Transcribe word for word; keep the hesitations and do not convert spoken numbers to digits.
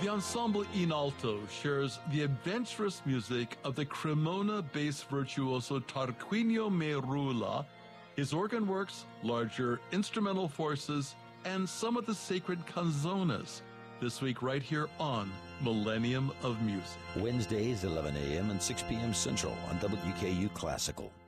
The ensemble in alto shares the adventurous music of the Cremona bass virtuoso Tarquinio Merula, his organ works, larger instrumental forces, and some of the sacred canzonas. This week right here on Millennium of Music. Wednesdays, eleven a.m. and six p.m. Central on W K U Classical.